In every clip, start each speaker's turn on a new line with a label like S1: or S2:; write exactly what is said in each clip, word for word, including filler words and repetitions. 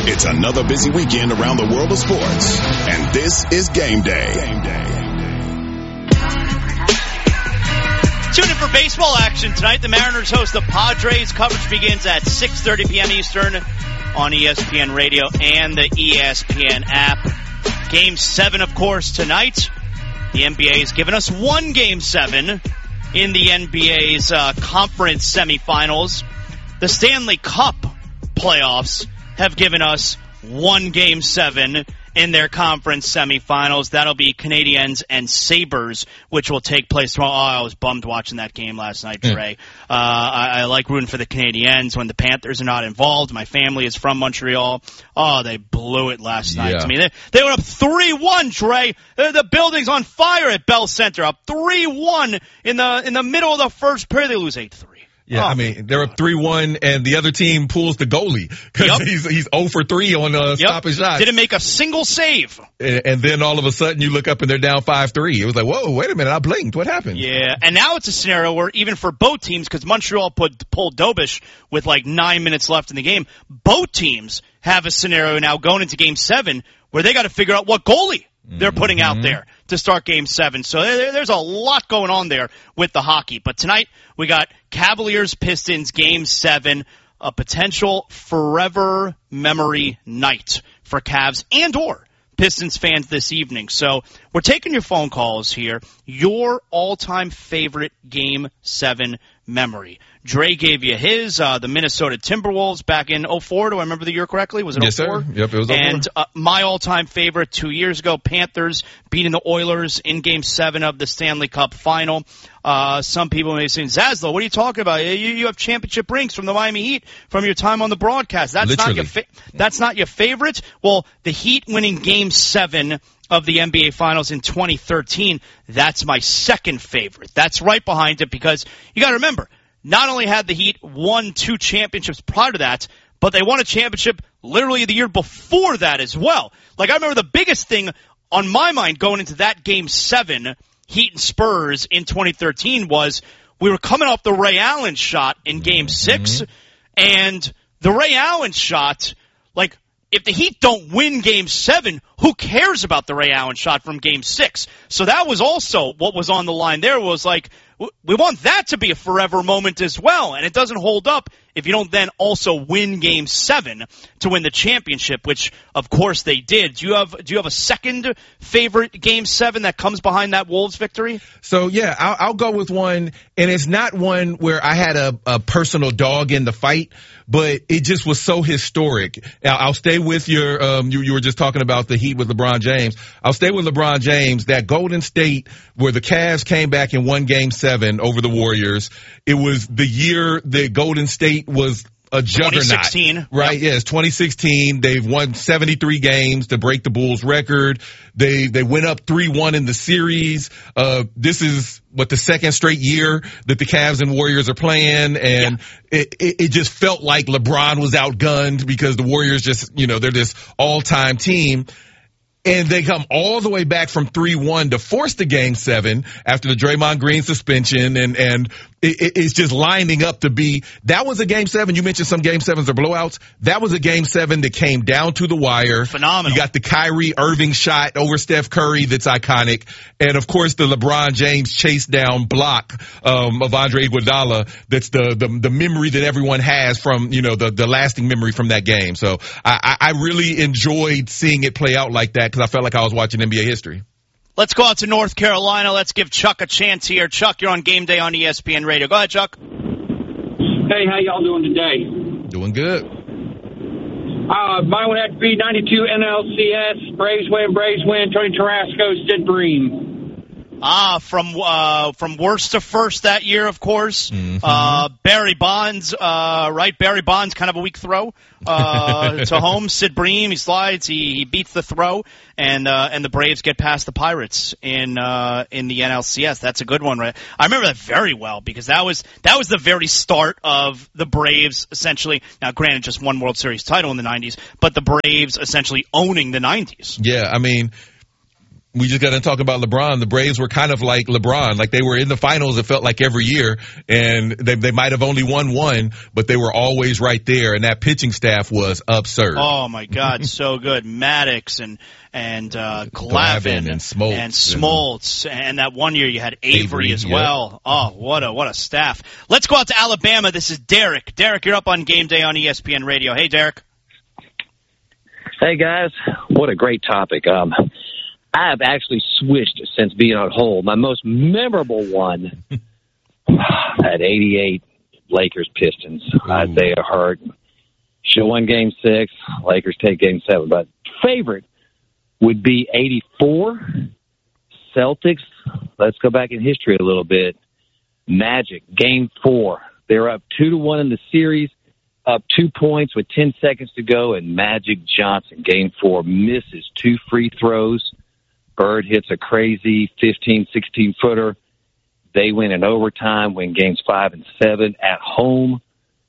S1: It's another busy weekend around the world of sports, and this is Game Day. Game Day.
S2: Tune in for baseball action tonight. The Mariners host the Padres. Coverage begins at six thirty p.m. Eastern on E S P N Radio and the E S P N app. Game seven, of course, tonight. The N B A has given us one Game seven in the N B A's uh, conference semifinals. The Stanley Cup playoffs have given us one Game seven in their conference semifinals. That'll be Canadiens and Sabres, which will take place tomorrow. Oh, I was bummed watching that game last night, Trey. Uh, I, I like rooting for the Canadiens when the Panthers are not involved. My family is from Montreal. Oh, they blew it last night
S3: yeah.
S2: to me. They, they went up three one, Trey. The, the building's on fire at Bell Center. Up three one in the in the middle of the first period. They lose eight three.
S3: Yeah, oh, I mean, they're up three one, and the other team pulls the goalie because yep. he's he's zero for three on uh,
S2: yep.
S3: stopping shots.
S2: Didn't make a single save.
S3: And, and then all of a sudden you look up and they're down five three. It was like, whoa, wait a minute, I blinked. What happened?
S2: Yeah, and now it's a scenario where even for both teams, because Montreal put pulled Dobish with like nine minutes left in the game, both teams have a scenario now going into Game seven where they got to figure out what goalie they're putting out there to start Game seven. So there, there's a lot going on there with the hockey. But tonight we got Cavaliers-Pistons Game seven, a potential forever memory night for Cavs and or Pistons fans this evening. So we're taking your phone calls here. Your all-time favorite Game seven memory. Dre gave you his, uh, the Minnesota Timberwolves back in oh four. Do I remember the year correctly? Was it
S3: yes,
S2: oh four?
S3: Sir. Yep, it was oh four.
S2: And uh, my all-time favorite two years ago, Panthers beating the Oilers in Game seven of the Stanley Cup Final. Uh, some people may say, Zaslow, what are you talking about? You, you have championship rings from the Miami Heat from your time on the broadcast. That's
S3: Literally.
S2: not your fa- that's not your favorite? Well, the Heat winning Game seven of the N B A Finals in twenty thirteen, that's my second favorite. That's right behind it because you got to remember, not only had the Heat won two championships prior to that, but they won a championship literally the year before that as well. Like, I remember the biggest thing on my mind going into that Game seven, Heat and Spurs in twenty thirteen, was we were coming off the Ray Allen shot in Game six, mm-hmm. and the Ray Allen shot, like, if the Heat don't win Game seven, who cares about the Ray Allen shot from Game six? So that was also what was on the line there, was like, we want that to be a forever moment as well, and it doesn't hold up if you don't then also win Game seven to win the championship, which, of course, they did. Do you have do you have a second favorite Game seven that comes behind that Wolves victory?
S3: So, yeah, I'll, I'll go with one, and it's not one where I had a, a personal dog in the fight, but it just was so historic. I'll, I'll stay with your um, – you, you were just talking about the Heat with LeBron James. I'll stay with LeBron James. That Golden State where the Cavs came back and won Game seven over the Warriors, it was the year that Golden State was a juggernaut.
S2: twenty sixteen.
S3: Right,
S2: yep.
S3: yes, twenty sixteen. They've won seventy-three games to break the Bulls record. They they went up three one in the series. Uh, this is, what, the second straight year that the Cavs and Warriors are playing, and yeah. it, it, it just felt like LeBron was outgunned because the Warriors just, you know, they're this all-time team. And they come all the way back from three one to force the Game seven after the Draymond Green suspension, and and it, it's just lining up to be. That was a Game seven. You mentioned some Game sevens or blowouts. That was a Game seven that came down to the wire.
S2: Phenomenal.
S3: You got the Kyrie Irving shot over Steph Curry that's iconic, and of course the LeBron James chase down block um, of Andre Iguodala. That's the, the the memory that everyone has from, you know, the the lasting memory from that game. So I, I really enjoyed seeing it play out like that, because I felt like I was watching N B A history.
S2: Let's go out to North Carolina. Let's give Chuck a chance here. Chuck, you're on Game Day on E S P N Radio. Go ahead, Chuck.
S4: Hey, how y'all doing today?
S3: Doing good.
S4: Uh, mine would have to be ninety-two N L C S. Braves win, Braves win. Tony Tarasco, Sid Bream.
S2: Ah, from uh, from worst to first that year, of course.
S3: Mm-hmm.
S2: Uh, Barry Bonds, uh, right? Barry Bonds, kind of a weak throw uh, to home. Sid Bream, he slides, he, he beats the throw, and uh, and the Braves get past the Pirates in uh, in the N L C S. That's a good one, right? I remember that very well, because that was that was the very start of the Braves, essentially. Now, granted, just one World Series title in the nineties, but the Braves essentially owning the nineties.
S3: Yeah, I mean, we just got to talk about LeBron. The Braves were kind of like LeBron. Like they were in the finals, it felt like every year, and they they might have only won one, but they were always right there, and that pitching staff was absurd.
S2: Oh, my God, so good. Maddox and and uh, Glavine
S3: and Smoltz.
S2: And Smoltz. And, and that one year you had Avery, Avery as
S3: yep.
S2: well. Oh, what a what a staff. Let's go out to Alabama. This is Derek. Derek, you're up on Game Day on E S P N Radio. Hey, Derek.
S5: Hey, guys. What a great topic. Um, I have actually switched since being on hold. My most memorable one at eighty-eight Lakers Pistons. Ooh. Isaiah Hurt. Should have won game six. Lakers take game seven. But favorite would be eighty-four Celtics. Let's go back in history a little bit. Magic, game four. They're up two to one in the series, up two points with ten seconds to go, and Magic Johnson, game four, misses two free throws. Bird hits a crazy fifteen, sixteen-footer. They win in overtime, win games five and seven at home.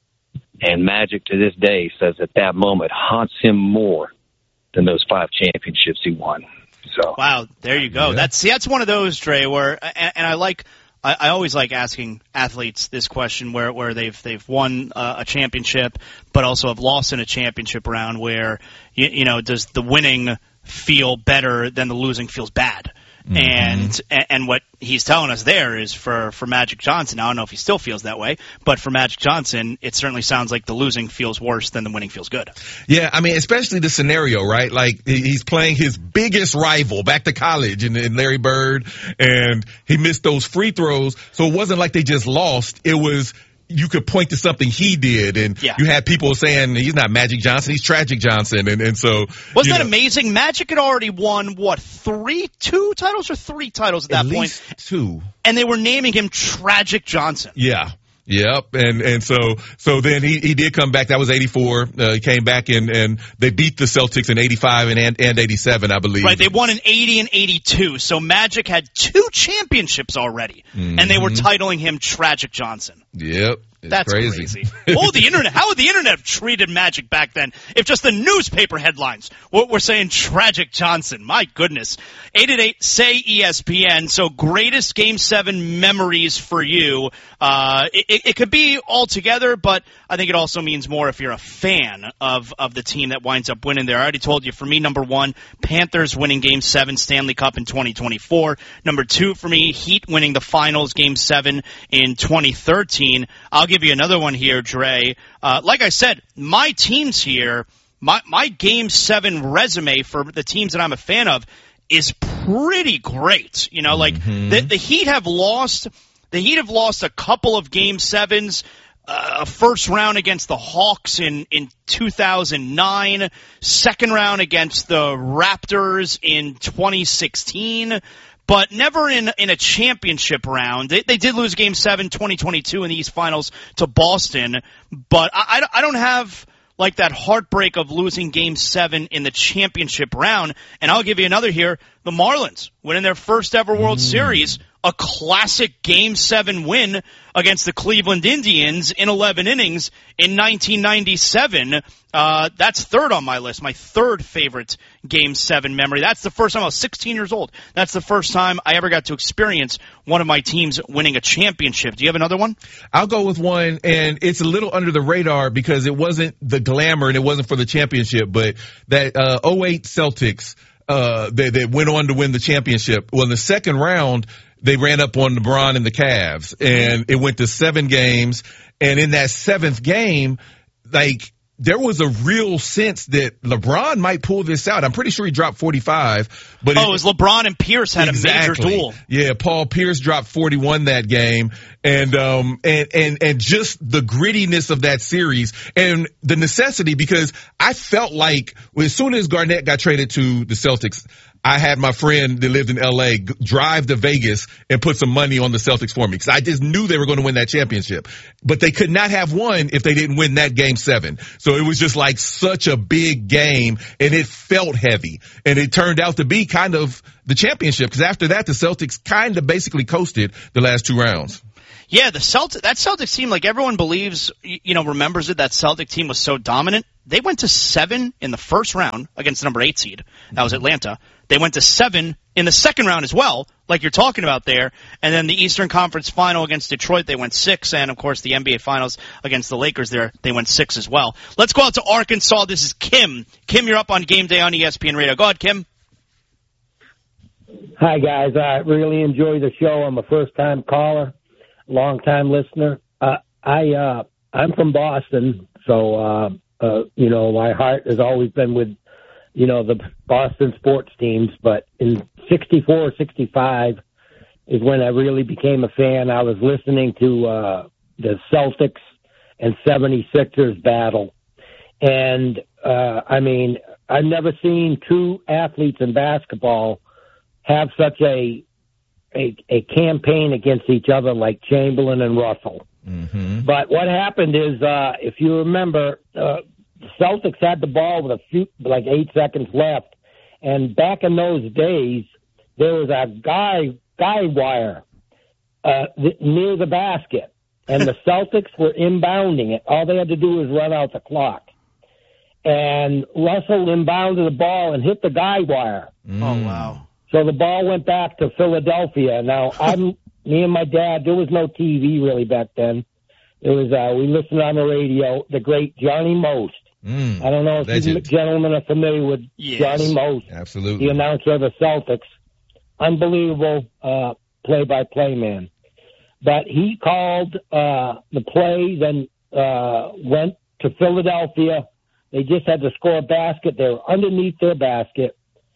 S5: And Magic, to this day, says at that moment haunts him more than those five championships he won. So
S2: wow, there you go. Yeah. That's see, that's one of those, Dre, where and, and I like I, I always like asking athletes this question where where they've they've won uh, a championship, but also have lost in a championship round. Where you, you know, does the winning feel better than the losing feels bad? Mm-hmm. And and what he's telling us there is for, for Magic Johnson, I don't know if he still feels that way, but for Magic Johnson, it certainly sounds like the losing feels worse than the winning feels good.
S3: Yeah, I mean, especially the scenario, right? Like, he's playing his biggest rival back to college in, in Larry Bird, and he missed those free throws, so it wasn't like they just lost. It was you could point to something he did, and yeah. you had people saying he's not Magic Johnson, he's Tragic Johnson, and, and so
S2: wasn't that know. amazing? Magic had already won what three, two titles or three titles at that
S3: at
S2: point,
S3: least two,
S2: and they were naming him Tragic Johnson.
S3: Yeah. Yep, and and so so then he he did come back. That was eighty-four. Uh, he came back and and they beat the Celtics in eighty-five and and, and eighty-seven, I believe.
S2: Right, they won in eighty and eighty-two. So Magic had two championships already, mm-hmm. and they were titling him Tragic Johnson.
S3: Yep. It's
S2: That's
S3: crazy.
S2: crazy. Oh, the internet! How would the internet have treated Magic back then? If just the newspaper headlines were saying Tragic Johnson, my goodness. Eight eight eight say E S P N. So greatest Game Seven memories for you. Uh, it, it could be all together, but I think it also means more if you're a fan of of the team that winds up winning there. I already told you. For me, number one, Panthers winning Game Seven Stanley Cup in twenty twenty-four. Number two for me, Heat winning the Finals Game Seven in twenty thirteen. I'll give you another one here, Dre. Uh, like I said, my teams here, my my Game Seven resume for the teams that I'm a fan of is pretty great. You know, like mm-hmm. the, the Heat have lost. The Heat have lost a couple of Game Sevens. Uh, a first round against the Hawks in, in two thousand nine, second round against the Raptors in twenty sixteen, but never in, in a championship round. They, they did lose Game seven twenty twenty-two in the East Finals to Boston, but I, I, I don't have like that heartbreak of losing Game seven in the championship round. And I'll give you another here. The Marlins winning their first ever World mm. Series. A classic Game seven win against the Cleveland Indians in eleven innings in nineteen ninety-seven. Uh, that's third on my list, my third favorite Game seven memory. That's the first time I was sixteen years old. That's the first time I ever got to experience one of my teams winning a championship. Do you have another one?
S3: I'll go with one, and it's a little under the radar because it wasn't the glamour and it wasn't for the championship, but that uh, oh eight Celtics, uh, they, they went on to win the championship. Well, in the second round, they ran up on LeBron and the Cavs, and it went to seven games. And in that seventh game, like, there was a real sense that LeBron might pull this out. I'm pretty sure he dropped forty-five. But
S2: oh,
S3: it,
S2: it was LeBron and Pierce had
S3: exactly.
S2: a major duel.
S3: Yeah, Paul Pierce dropped forty-one that game. And, um, and, and, and just the grittiness of that series and the necessity, because I felt like as soon as Garnett got traded to the Celtics, I had my friend that lived in L A drive to Vegas and put some money on the Celtics for me because I just knew they were going to win that championship. But they could not have won if they didn't win that Game seven. So it was just like such a big game, and it felt heavy. And it turned out to be kind of the championship because after that, the Celtics kind of basically coasted the last two rounds.
S2: Yeah, the Celtic, that Celtics team, like everyone believes, you know, remembers it, that Celtic team was so dominant. They went to seven in the first round against the number eight seed. That was Atlanta. They went to seven in the second round as well, like you're talking about there. And then the Eastern Conference Final against Detroit, they went six. And, of course, the N B A Finals against the Lakers there, they went six as well. Let's go out to Arkansas. This is Kim. Kim, you're up on Game Day on E S P N Radio. Go ahead, Kim.
S6: Hi, guys. I really enjoy the show. I'm a first-time caller, long-time listener. Uh, I, uh, I'm from Boston, so, uh, uh, you know, my heart has always been with, you know, the Boston sports teams. But in sixty-four, sixty-five is when I really became a fan. I was listening to uh, the Celtics and seventy-sixers battle. And, uh, I mean, I've never seen two athletes in basketball have such a, a a campaign against each other like Chamberlain and Russell. Mm-hmm. But what happened is, uh, if you remember, uh, the Celtics had the ball with a few, like eight seconds left, and back in those days, there was a guy guy wire uh, th- near the basket, and the Celtics were inbounding it. All they had to do was run out the clock. And Russell inbounded the ball and hit the guy wire.
S2: Mm. Oh, wow.
S6: So the ball went back to Philadelphia. Now, I'm me and my dad, there was no T V really back then. It was uh, we listened on the radio, the great Johnny Most. Mm, I don't know if legend. You gentlemen are familiar with yes. Johnny Most.
S3: Absolutely.
S6: The announcer of the Celtics. Unbelievable uh, play-by-play man. But he called uh, the play, then uh, went to Philadelphia. They just had to score a basket. They were underneath their basket.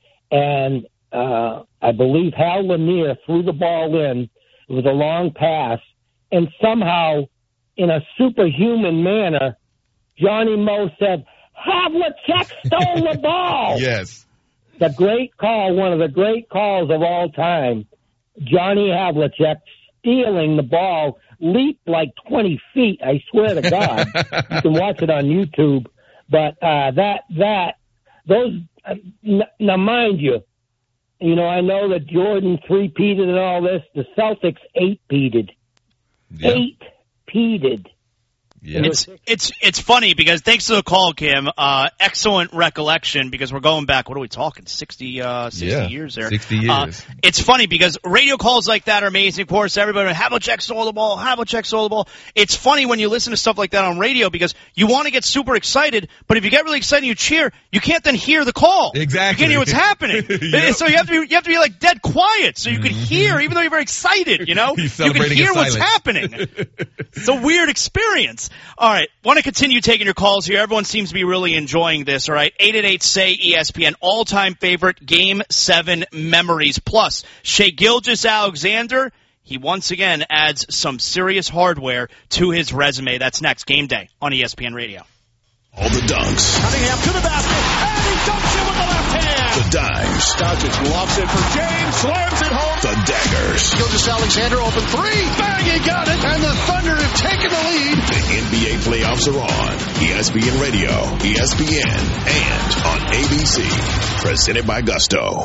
S6: And uh, I believe Hal Lanier threw the ball in. It was a long pass. And somehow, in a superhuman manner, Johnny Most said, Havlicek stole the ball.
S3: Yes.
S6: The great call, one of the great calls of all time. Johnny Havlicek stealing the ball, leaped like twenty feet. I swear to God. You can watch it on YouTube. But uh, that, that, those, uh, n- now mind you, you know, I know that Jordan three-peated and all this. The Celtics eight-peated. Yep. Eight-peated.
S2: Yep. It's it's it's funny because thanks to the call, Kim. Uh, excellent recollection because we're going back. What are we talking? Sixty, uh, sixty
S3: yeah,
S2: years there.
S3: Sixty years.
S2: Uh, it's funny because radio calls like that are amazing. Of course, everybody Havlicek stole the ball. Havlicek stole the ball. It's funny when you listen to stuff like that on radio because you want to get super excited, but if you get really excited and you cheer, you can't then hear the call.
S3: Exactly.
S2: You can't hear what's happening. Yep. So you have to be, you have to be like dead quiet so you mm-hmm. can hear, even though you're very excited. You know, you can hear what's happening. It's a weird experience. All right. Want to continue taking your calls here. Everyone seems to be really enjoying this, all right? eight eight eight, S A Y, E S P N, all-time favorite Game seven memories. Plus, Shai Gilgeous-Alexander, he once again adds some serious hardware to his resume. That's next, Game Day on E S P N Radio.
S1: All the dunks.
S7: Cunningham to the basket, and he dunks it with the left hand.
S1: The dimes.
S7: Doncic lofts it for James, slams it home.
S1: The daggers.
S7: Gilgeous-Alexander open three, bang, he got it, and the Thunder have taken the lead.
S1: The N B A playoffs are on. E S P N Radio, E S P N, and on A B C. Presented by Gusto.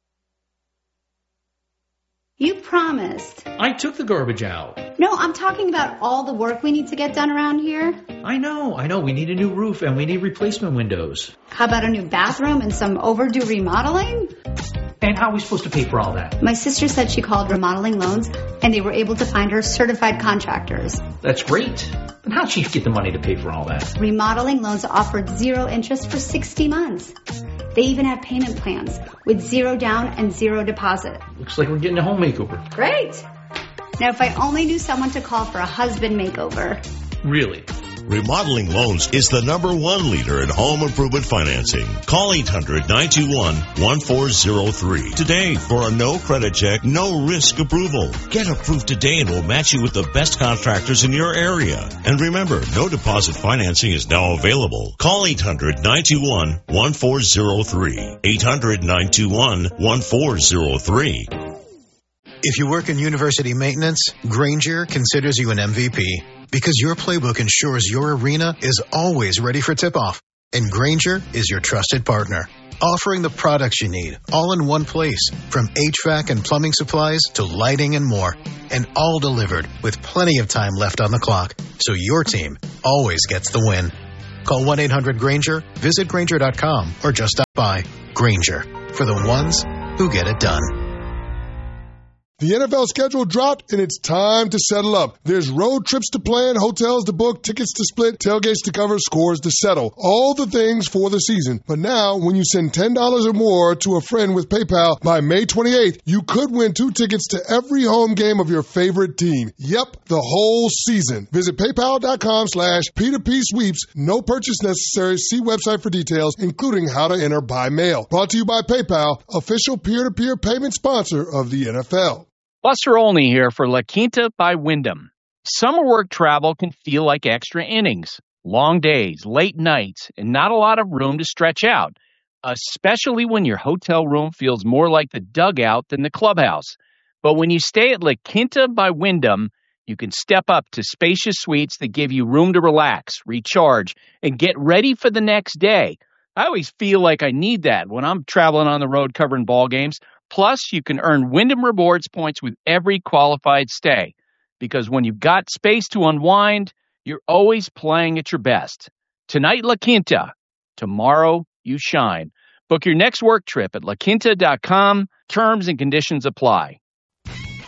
S8: You promised.
S9: I took the garbage out.
S8: No, I'm talking about all the work we need to get done around here.
S9: I know, I know. We need a new roof and we need replacement windows.
S8: How about a new bathroom and some overdue remodeling?
S9: And how are we supposed to pay for all that?
S8: My sister said she called Remodeling Loans and they were able to find her certified contractors.
S9: That's great. But how'd she get the money to pay for all that?
S8: Remodeling Loans offered zero interest for sixty months. They even have payment plans with zero down and zero deposit.
S9: Looks like we're getting a home makeover.
S8: Great. Now, if I only knew someone to call for a husband makeover.
S9: Really?
S10: Remodeling Loans is the number one leader in home improvement financing. Call eight hundred, nine two one, one four zero three today for a no credit check, no risk approval. Get approved today and we'll match you with the best contractors in your area. And remember, no deposit financing is now available. Call eight hundred, nine two one, one four zero three. eight hundred, nine two one, one four zero three.
S11: If you work in university maintenance, Grainger considers you an M V P because your playbook ensures your arena is always ready for tip-off. And Grainger is your trusted partner, offering the products you need all in one place, from H V A C and plumbing supplies to lighting and more, and all delivered with plenty of time left on the clock, so your team always gets the win. Call one eight hundred Grainger, visit Grainger dot com, or just stop by. Grainger, for the ones who get it done.
S12: The N F L schedule dropped, and it's time to settle up. There's road trips to plan, hotels to book, tickets to split, tailgates to cover, scores to settle. All the things for the season. But now, when you send ten dollars or more to a friend with PayPal by May twenty-eighth, you could win two tickets to every home game of your favorite team. Yep, the whole season. Visit paypal.com slash P2P sweeps. No purchase necessary. See website for details, including how to enter by mail. Brought to you by PayPal, official peer-to-peer payment sponsor of the N F L.
S13: Buster Olney here for La Quinta by Wyndham. Summer work travel can feel like extra innings. Long days, late nights, and not a lot of room to stretch out, especially when your hotel room feels more like the dugout than the clubhouse. But when you stay at La Quinta by Wyndham, you can step up to spacious suites that give you room to relax, recharge, and get ready for the next day. I always feel like I need that when I'm traveling on the road covering ball games. Plus, you can earn Wyndham Rewards points with every qualified stay. Because when you've got space to unwind, you're always playing at your best. Tonight, La Quinta. Tomorrow, you shine. Book your next work trip at la quinta dot com. Terms and conditions apply.